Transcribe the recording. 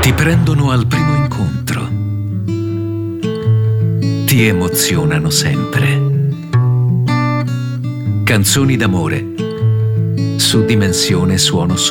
Ti prendono al primo incontro. Ti emozionano sempre. Canzoni d'amore su Dimensione Suono